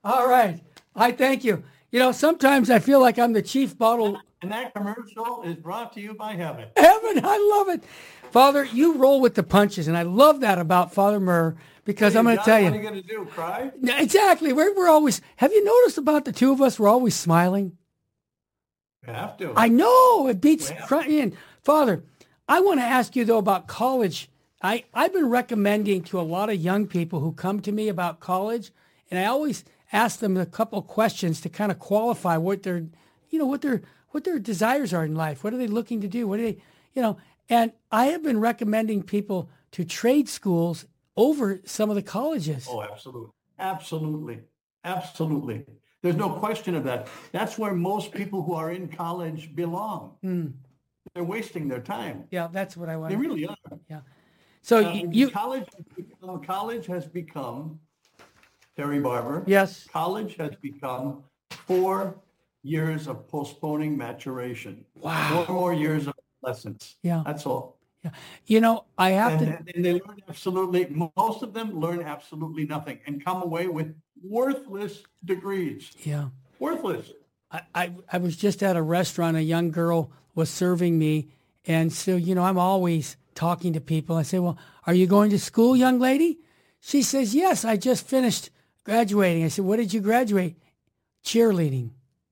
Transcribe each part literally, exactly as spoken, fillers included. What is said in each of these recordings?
All right. I thank you. You know, sometimes I feel like I'm the chief bottle. And that commercial is brought to you by heaven. Heaven, I love it. Father, you roll with the punches, and I love that about Father Murr because Hey, I'm going to John, tell What are you. you going to do, cry? Yeah, exactly. We're, we're always, have you noticed about the two of us? We're always smiling. You have to. I know it beats Well. crying. Father, I want to ask you though about college. I, I've been recommending to a lot of young people who come to me about college, and I always ask them a couple questions to kind of qualify what their, you know, what their what their desires are in life. What are they looking to do? What are they, you know? And I have been recommending people to trade schools over some of the colleges. Oh, absolutely. Absolutely. Absolutely. There's no question of that. That's where most people who are in college belong. Mm. They're wasting their time. Yeah, that's what I want. They really are. Yeah. So Uh, you, college, college has become, Terry Barber. Yes. College has become four years of postponing maturation. Wow. Four more years of lessons. Yeah. That's all. Yeah. You know, I have and, to. And they learn absolutely, most of them learn absolutely nothing and come away with worthless degrees. Yeah. Worthless. I, I, I was just at a restaurant. A young girl was serving me. And so, you know, I'm always talking to people. I say, well, are you going to school, young lady? She says, yes, I just finished graduating. I said, what did you graduate? Cheerleading.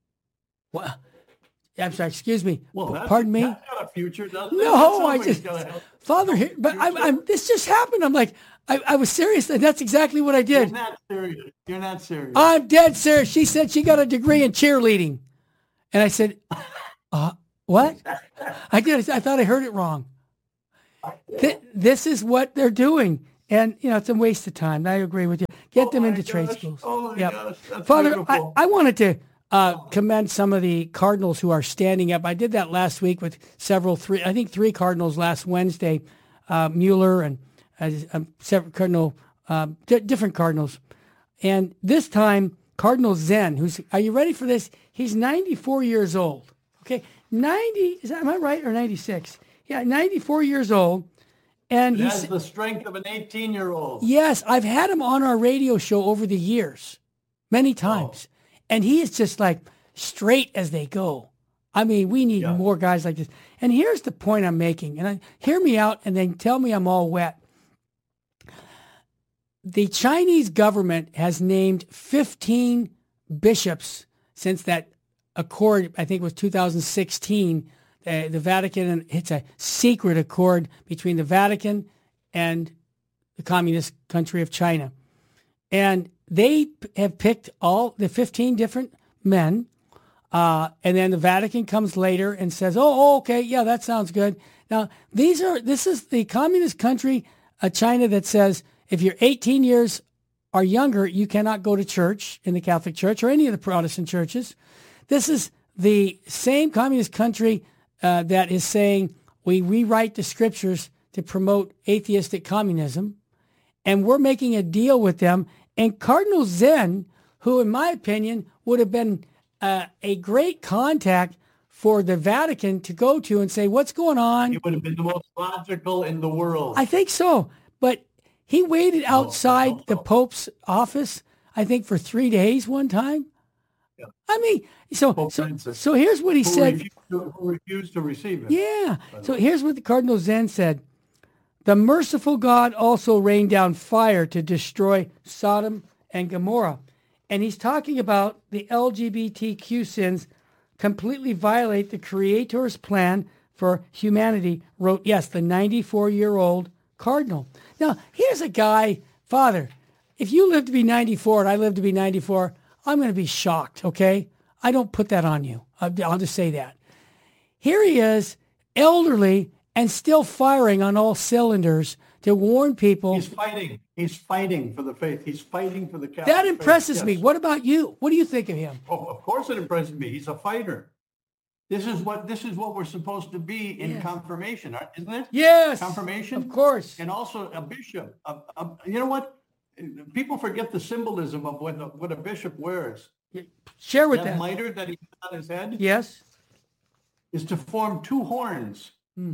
What? I'm sorry, excuse me. Well, that's, Pardon me? That's got a future, doesn't it? No, I just, Father, but I'm, I'm, this just happened. I'm like, I, I was serious, and that's exactly what I did. You're not serious. You're not serious. I'm dead serious. She said she got a degree in cheerleading. And I said, uh, what? I did. I thought I heard it wrong. Th- this is what they're doing. And, you know, it's a waste of time. I agree with you. Get oh them into gosh. trade schools. Oh, my yep. gosh. That's Father, I, I wanted to uh, Oh. commend some of the Cardinals who are standing up. I did that last week with several, three, I think three Cardinals last Wednesday, uh, Mueller and uh, um, several Cardinal, uh, d- different Cardinals. And this time, Cardinal Zen, who's, are you ready for this? He's ninety-four years old. Okay, ninety, is that, am I right, or ninety-six? Yeah, ninety-four years old. And He he's has the strength of an eighteen-year-old. Yes, I've had him on our radio show over the years, many times. Oh. And he is just like straight as they go. I mean, we need yeah. more guys like this. And here's the point I'm making. And I, hear me out and then tell me I'm all wet. The Chinese government has named fifteen bishops since that accord, I think it was two thousand sixteen, uh, the Vatican, and it's a secret accord between the Vatican and the communist country of China. And they have picked all the fifteen different men, uh, and then the Vatican comes later and says, oh, oh, okay, yeah, that sounds good. Now, these are this is the communist country, uh, China, that says if you're eighteen years or younger, you cannot go to church in the Catholic Church or any of the Protestant churches. This is the same communist country uh, that is saying we rewrite the scriptures to promote atheistic communism, and we're making a deal with them. And Cardinal Zen, who in my opinion would have been uh, a great contact for the Vatican to go to and say, what's going on? He would have been the most logical in the world. I think so. But he waited outside oh, oh, oh. the Pope's office, I think, for three days one time. Yeah. I mean, so so, so here's what he who said. Refused to, who refused to receive it. Yeah. So here's what the Cardinal Zen said. The merciful God also rained down fire to destroy Sodom and Gomorrah. And he's talking about the L G B T Q sins completely violate the Creator's plan for humanity, wrote, yes, the ninety-four-year-old Cardinal. Now, here's a guy, Father, if you live to be ninety-four and I live to be ninety-four, I'm going to be shocked, okay? I don't put that on you. I'll, I'll just say that. Here he is, elderly, and still firing on all cylinders to warn people. He's fighting. He's fighting for the faith. He's fighting for the Catholic That impresses faith. me. Yes. What about you? What do you think of him? Oh, of course it impresses me. He's a fighter. This is what this is what we're supposed to be in yes. confirmation, isn't it? Yes. Confirmation? Of course. And also a bishop. A, a, you know what? People forget the symbolism of what a, what a bishop wears. Share with that them. mitre that he has on his head. Yes. Is to form two horns. Hmm.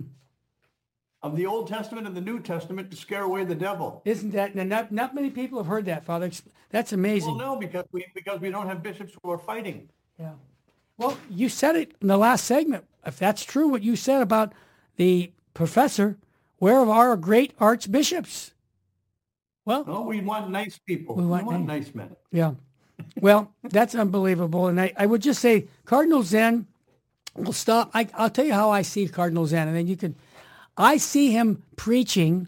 Of the Old Testament and the New Testament to scare away the devil. Isn't that, not, not many people have heard that, Father. That's amazing. Well, no, because we because we don't have bishops who are fighting. Yeah. Well, you said it in the last segment. If that's true, what you said about the professor, where are our great archbishops? Well, no, we want nice people. We want, we want nice. nice men. Yeah. Well, that's unbelievable. And I, I would just say Cardinal Zen will stop. I, I'll tell you how I see Cardinal Zen, and then you can. I see him preaching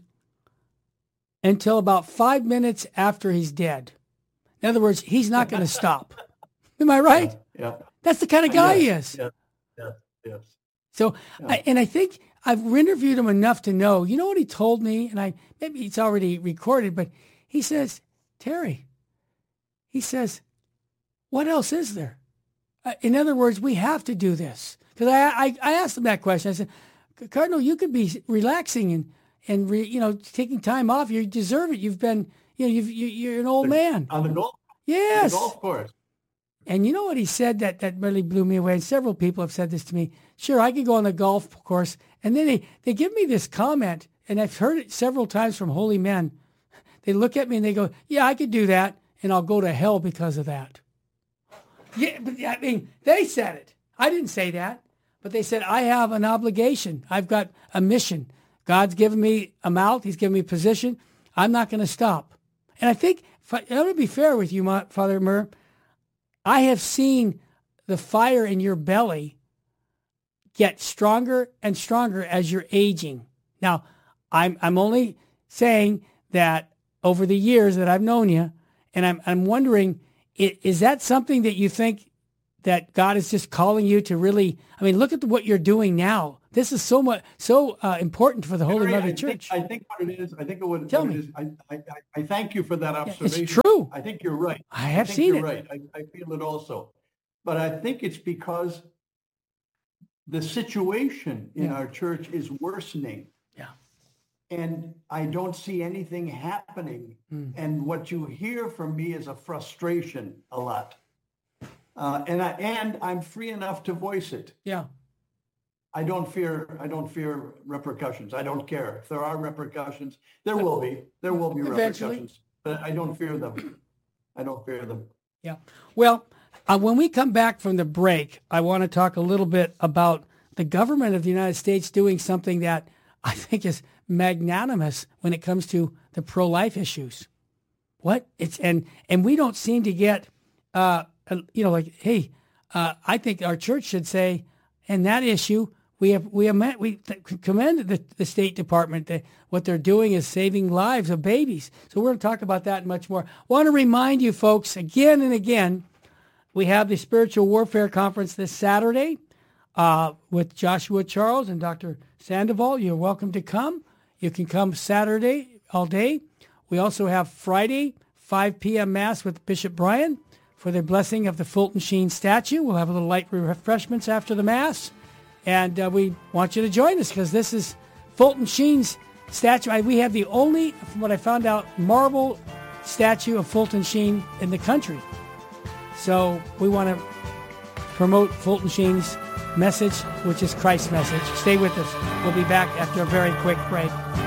until about five minutes after he's dead. In other words, he's not going to stop. Am I right? Yeah, yeah. That's the kind of guy yes, he is. Yes, yes, yes. So, Yeah. I, and I think I've interviewed him enough to know, you know what he told me? And I maybe it's already recorded, but he says, Terry, he says, what else is there? Uh, in other words, we have to do this. Because I, I, I asked him that question. I said, Cardinal, you could be relaxing and, and re, you know, taking time off. You deserve it. You've been, you know, you've, you, you're an old man. On the golf, Yes. the golf course. And you know what he said that, that really blew me away? And several people have said this to me. Sure, I could go on the golf course. And then they, they give me this comment, and I've heard it several times from holy men. They look at me and they go, yeah, I could do that, and I'll go to hell because of that. Yeah, but I mean, they said it. I didn't say that. But they said, I have an obligation. I've got a mission. God's given me a mouth. He's given me a position. I'm not going to stop. And I think, I'm going to be fair with you, Father Murr, I have seen the fire in your belly get stronger and stronger as you're aging. Now, I'm I'm only saying that over the years that I've known you, and I'm I'm wondering, is that something that you think that God is just calling you to really? I mean, look at what you're doing now. This is so much so uh, important for the Holy Mary, Mother I Church. Think, I think what it is, I think what, Tell what me. it is, I, I, I thank you for that Yeah, observation. it's true. I think you're right. I have I think seen you're it. right. I, I feel it also. But I think it's because the situation in Yeah. our church is worsening. Yeah. And I don't see anything happening. Mm. And what you hear from me is a frustration a lot. Uh, and I and I'm free enough to voice it. Yeah. I don't fear. I don't fear repercussions. I don't care if there are repercussions. There will be. There will be Eventually. repercussions, but I don't fear them. I don't fear them. Yeah. Well, uh, when we come back from the break, I want to talk a little bit about the government of the United States doing something that I think is magnanimous when it comes to the pro-life issues. What it's and and we don't seem to get, uh, you know, like, hey, uh, I think our church should say, and that issue. We have we have we commend the, the State Department that what they're doing is saving lives of babies. So we're going to talk about that and much more. Want to remind you folks again and again, we have the Spiritual Warfare Conference this Saturday uh, with Joshua Charles and Doctor Sandoval. You're welcome to come. You can come Saturday all day. We also have Friday, five p.m. Mass with Bishop Brian for the blessing of the Fulton Sheen statue. We'll have a little light refreshments after the Mass. And uh, we want you to join us because this is Fulton Sheen's statue. I, we have the only, from what I found out, marble statue of Fulton Sheen in the country. So we want to promote Fulton Sheen's message, which is Christ's message. Stay with us. We'll be back after a very quick break.